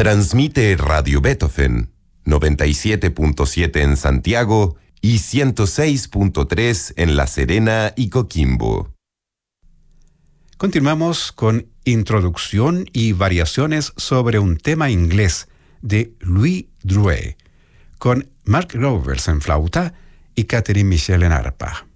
Transmite Radio Beethoven, 97.7 en Santiago y 106.3 en La Serena y Coquimbo. Continuamos con Introducción y variaciones sobre un tema inglés de Louis Drouet, con Mark Rovers en flauta y Catherine Michel en arpa.